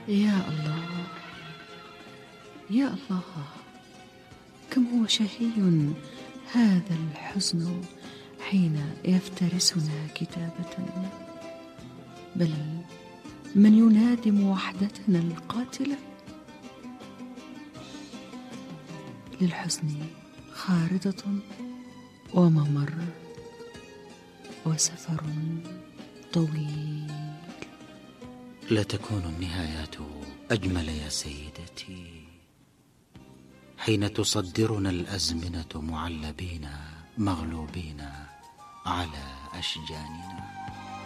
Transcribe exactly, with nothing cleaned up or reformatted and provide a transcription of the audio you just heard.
يا الله يا الله، كم هو شهي هذا الحزن حين يفترسنا كتابة، بل من ينادم وحدتنا القاتلة. للحزن خارطة وممر وسفر طويل. لتكون النهايات أجمل يا سيدتي حين تصدرنا الأزمنة معلبين مغلوبين على أشجاننا.